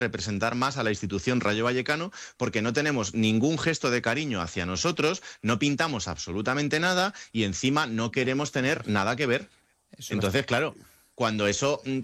representar más a la institución Rayo Vallecano, porque no tenemos ningún gesto de cariño hacia nosotros, no pintamos absolutamente nada y encima no queremos tener nada que ver. Entonces, claro, cuando eso